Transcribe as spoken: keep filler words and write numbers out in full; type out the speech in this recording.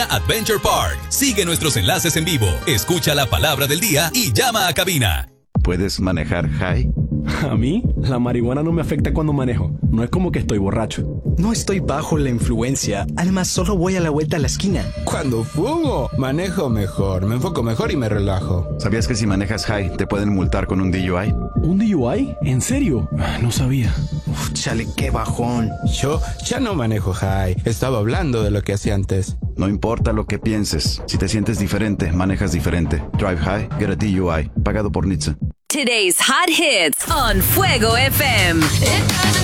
Adventure Park. Sigue nuestros enlaces en vivo, escucha la palabra del día y llama a cabina. ¿Puedes manejar high? A mí, la marihuana no me afecta cuando manejo. No es como que estoy borracho. No estoy bajo la influencia. Además, solo voy a la vuelta a la esquina. Cuando fumo, manejo mejor, me enfoco mejor y me relajo. ¿Sabías que si manejas high te pueden multar con un D U I? ¿Un D U I? ¿En serio? No sabía. Uf, chale, qué bajón. Yo ya no manejo high. Estaba hablando de lo que hacía antes. No importa lo que pienses. Si te sientes diferente, manejas diferente. Drive high, get a D U I. Pagado por N H T S A. Today's hot hits on Fuego F M.